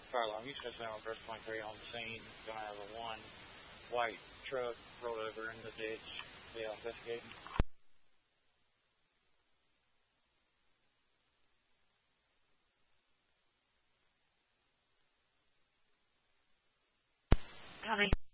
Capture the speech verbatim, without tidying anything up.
fire alarm. You said on First twenty-three on the scene. Going to have a one white truck rolled over in the ditch. Yeah, investigating. Tommy.